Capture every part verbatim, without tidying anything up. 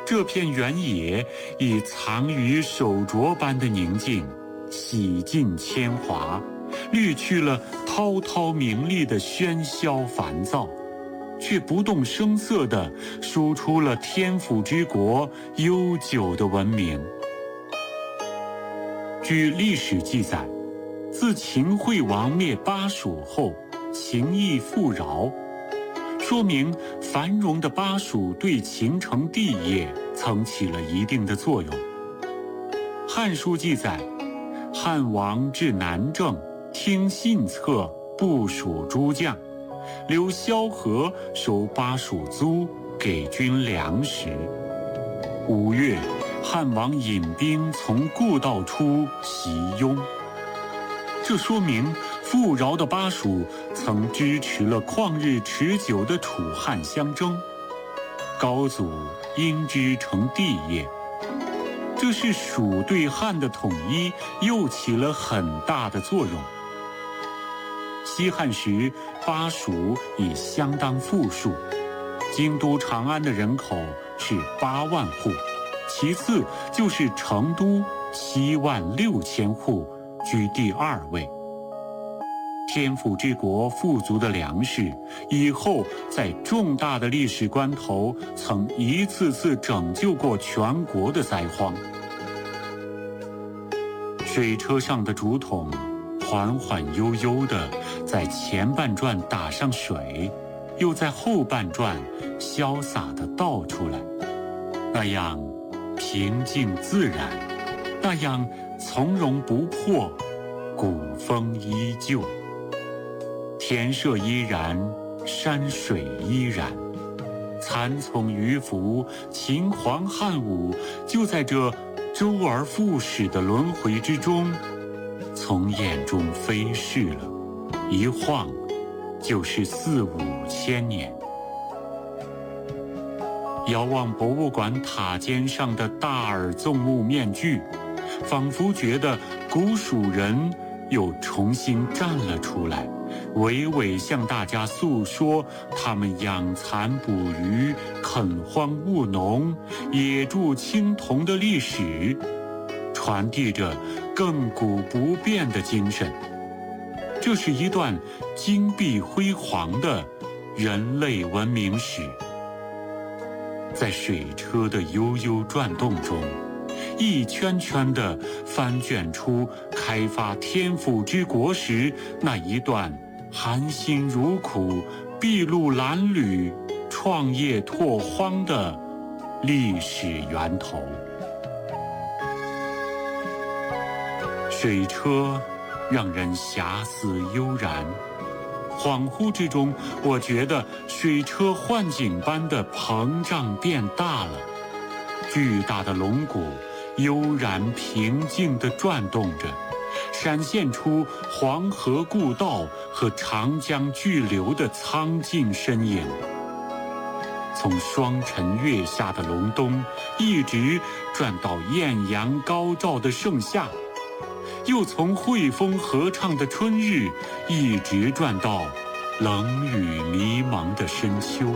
这片原野以藏于手镯般的宁静，洗尽铅华，滤去了滔滔名利的喧嚣烦躁，却不动声色地输出了天府之国悠久的文明。据历史记载，自秦惠王灭巴蜀后，秦邑富饶，说明繁荣的巴蜀对秦城地业曾起了一定的作用。《汉书》记载，汉王至南郑，听信策，部署诸将，留萧何收巴蜀租，给军粮食。五月，汉王引兵从故道出，袭雍。这说明富饶的巴蜀曾支持了旷日持久的楚汉相争，高祖因之成帝业。这是蜀对汉的统一又起了很大的作用。西汉时，巴蜀已相当富庶，京都长安的人口是八万户，其次就是成都七万六千户，居第二位。天府之国富足的粮食，以后在重大的历史关头，曾一次次拯救过全国的灾荒。水车上的竹筒缓缓悠悠地在前半转打上水，又在后半转潇洒地倒出来，那样平静自然，那样从容不迫，古风依旧。田舍依然，山水依然，蚕丛鱼凫，秦皇汉武就在这周而复始的轮回之中，从眼中飞逝了，一晃就是四五千年。遥望博物馆塔尖上的大耳纵目面具，仿佛觉得古蜀人又重新站了出来，娓娓向大家诉说他们养蚕捕鱼、垦荒务农、野筑青铜的历史，传递着亘古不变的精神。这是一段金碧辉煌的人类文明史。在水车的悠悠转动中，一圈圈地翻卷出开发天府之国时那一段含辛茹苦、筚路蓝缕、创业拓荒的历史源头。水车让人遐思悠然，恍惚之中，我觉得水车幻景般的膨胀变大了，巨大的龙骨悠然平静地转动着，闪现出黄河故道和长江巨流的苍劲身影。从双晨月下的隆冬，一直转到艳阳高照的盛夏，又从汇风合唱的春日，一直转到冷雨迷茫的深秋。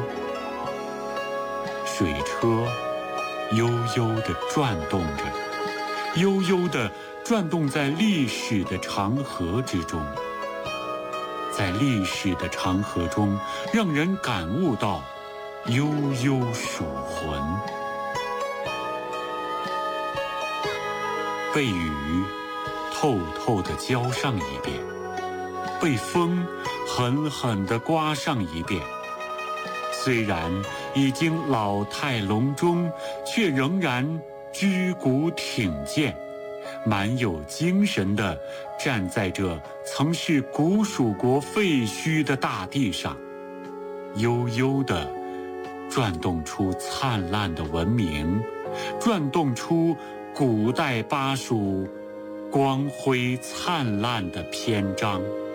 水车悠悠地转动着，悠悠地转动在历史的长河之中，在历史的长河中，让人感悟到悠悠蜀魂。被雨透透地浇上一遍，被风狠狠地刮上一遍，虽然已经老态龙钟，却仍然枝骨挺健，蛮有精神地站在这曾是古蜀国废墟的大地上，悠悠地转动出灿烂的文明，转动出古代巴蜀光辉灿烂的篇章。